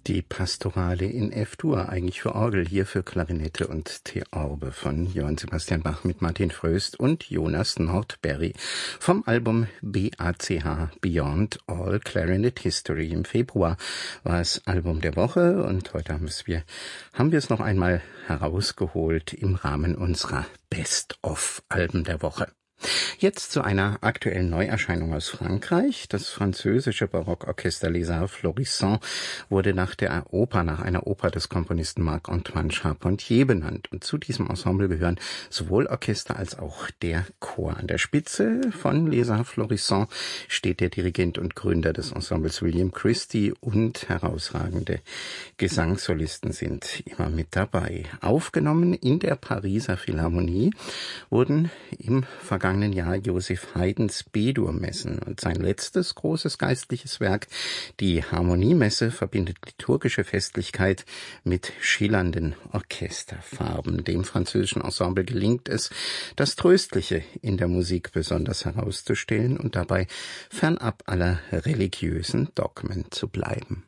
Die Pastorale in F-Dur, eigentlich für Orgel, hier für Klarinette und Theorbe von Johann Sebastian Bach mit Martin Fröst und Jonas Nordberry vom Album BACH Beyond All Clarinet History. Im Februar war es Album der Woche und heute haben wir es noch einmal herausgeholt im Rahmen unserer Best-of-Alben der Woche. Jetzt zu einer aktuellen Neuerscheinung aus Frankreich. Das französische Barockorchester Les Arts Florissants wurde nach einer Oper des Komponisten Marc-Antoine Charpentier benannt. Und zu diesem Ensemble gehören sowohl Orchester als auch der Chor. An der Spitze von Les Arts Florissants steht der Dirigent und Gründer des Ensembles William Christie und herausragende Gesangssolisten sind immer mit dabei. Aufgenommen in der Pariser Philharmonie wurden im vergangenen Jahr Joseph Haydns B-Dur-Messen und sein letztes großes geistliches Werk, die Harmoniemesse, verbindet liturgische Festlichkeit mit schillernden Orchesterfarben. Dem französischen Ensemble gelingt es, das Tröstliche in der Musik besonders herauszustellen und dabei fernab aller religiösen Dogmen zu bleiben.